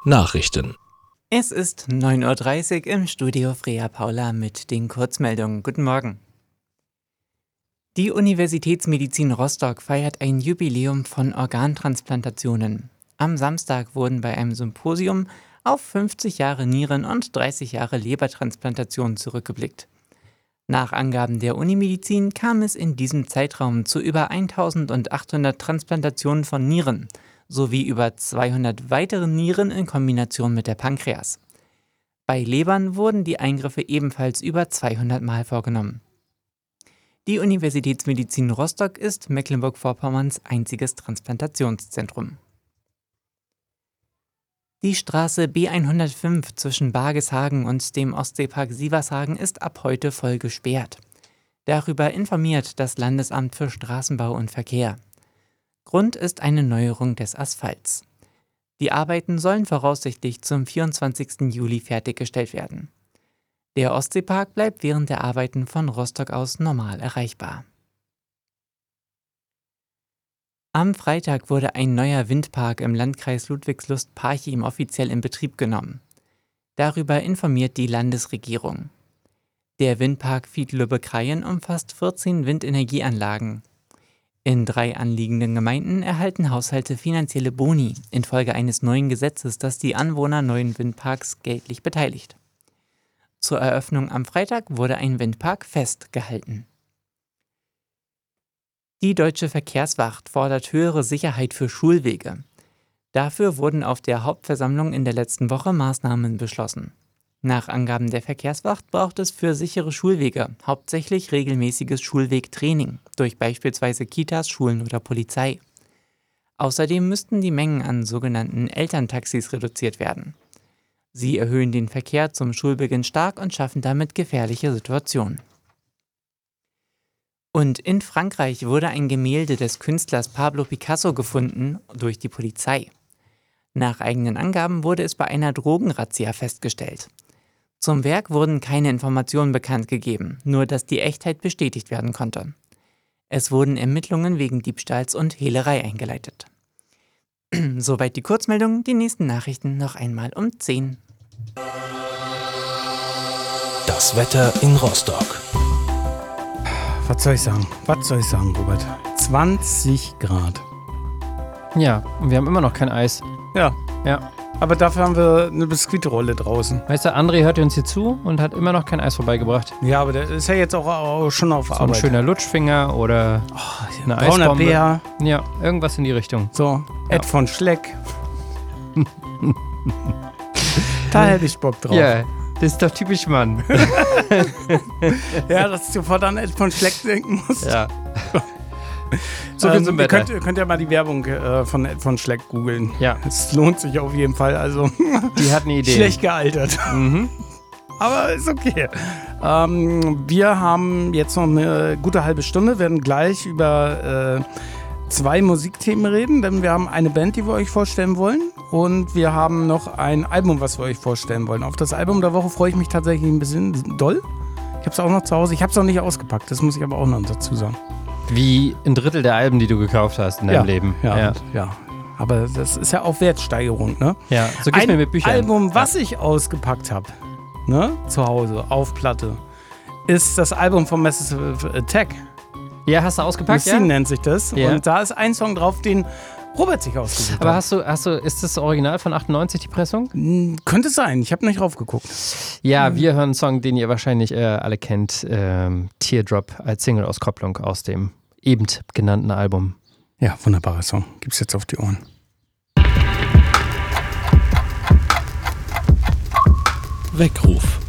Nachrichten. Es ist 9:30 Uhr im Studio Freya Paula mit den Kurzmeldungen. Guten Morgen. Die Universitätsmedizin Rostock feiert ein Jubiläum von Organtransplantationen. Am Samstag wurden bei einem Symposium auf 50 Jahre Nieren- und 30 Jahre Lebertransplantation zurückgeblickt. Nach Angaben der Unimedizin kam es in diesem Zeitraum zu über 1800 Transplantationen von Nieren sowie über 200 weiteren Nieren in Kombination mit der Pankreas. Bei Lebern wurden die Eingriffe ebenfalls über 200 Mal vorgenommen. Die Universitätsmedizin Rostock ist Mecklenburg-Vorpommerns einziges Transplantationszentrum. Die Straße B105 zwischen Bargeshagen und dem Ostseepark Sievershagen ist ab heute voll gesperrt. Darüber informiert das Landesamt für Straßenbau und Verkehr. Grund ist eine Neuerung des Asphalts. Die Arbeiten sollen voraussichtlich zum 24. Juli fertiggestellt werden. Der Ostseepark bleibt während der Arbeiten von Rostock aus normal erreichbar. Am Freitag wurde ein neuer Windpark im Landkreis Ludwigslust-Parchim offiziell in Betrieb genommen. Darüber informiert die Landesregierung. Der Windpark Fiedlübbe-Kraien umfasst 14 Windenergieanlagen. In 3 anliegenden Gemeinden erhalten Haushalte finanzielle Boni infolge eines neuen Gesetzes, das die Anwohner neuen Windparks geldlich beteiligt. Zur Eröffnung am Freitag wurde ein Windpark festgehalten. Die Deutsche Verkehrswacht fordert höhere Sicherheit für Schulwege. Dafür wurden auf der Hauptversammlung in der letzten Woche Maßnahmen beschlossen. Nach Angaben der Verkehrswacht braucht es für sichere Schulwege hauptsächlich regelmäßiges Schulwegtraining durch beispielsweise Kitas, Schulen oder Polizei. Außerdem müssten die Mengen an sogenannten Elterntaxis reduziert werden. Sie erhöhen den Verkehr zum Schulbeginn stark und schaffen damit gefährliche Situationen. Und in Frankreich wurde ein Gemälde des Künstlers Pablo Picasso gefunden durch die Polizei. Nach eigenen Angaben wurde es bei einer Drogenrazzia festgestellt. Zum Werk wurden keine Informationen bekannt gegeben, nur dass die Echtheit bestätigt werden konnte. Es wurden Ermittlungen wegen Diebstahls und Hehlerei eingeleitet. Soweit die Kurzmeldung, die nächsten Nachrichten noch einmal um 10. Das Wetter in Rostock. Was soll ich sagen, Robert? 20 Grad. Ja, und wir haben immer noch kein Eis. Ja. Aber dafür haben wir eine Biskuitrolle draußen. Weißt du, André hört uns hier zu und hat immer noch kein Eis vorbeigebracht. Ja, aber der ist ja jetzt auch schon auf So Arbeit. ein schöner Lutschfinger oder eine brauner Eisbombe. Bär. Ja, irgendwas in die Richtung. So, Ja. Ed von Schleck. Da hätte ich Bock drauf. Ja, das ist doch typisch Mann. Ja, dass ich sofort an Ed von Schleck denken muss. Ja. So viel zum Wetter. Könnt ihr mal die Werbung von Ed von Schleck googeln. Ja. Es lohnt sich auf jeden Fall. Also Die hat eine Idee. schlecht gealtert. Mhm. Aber ist okay. Wir haben jetzt noch eine gute halbe Stunde, werden gleich über 2 Musikthemen reden, denn wir haben eine Band, die wir euch vorstellen wollen und wir haben noch ein Album, was wir euch vorstellen wollen. Auf das Album der Woche freue ich mich tatsächlich ein bisschen doll. Ich habe es auch noch zu Hause, ich habe es noch nicht ausgepackt, das muss ich aber auch noch dazu sagen. Wie ein Drittel der Alben, die du gekauft hast in deinem Leben. Ja. Aber das ist ja auch Wertsteigerung, ne? Ja, so geht's mir mit Büchern. Ein Album, was ich ausgepackt habe, ne, zu Hause, auf Platte, ist das Album von Massive Attack. Ja, hast du ausgepackt, Machine nennt sich das. Ja. Und da ist ein Song drauf, den Robert sich ausgesucht Aber hat. ist das Original von 98, die Pressung? Könnte sein, ich habe nicht raufgeguckt. Ja, wir hören einen Song, den ihr wahrscheinlich alle kennt. Teardrop als Single-Auskopplung aus dem eben genannten Album. Ja, wunderbarer Song. Gibt's jetzt auf die Ohren. Weckruf.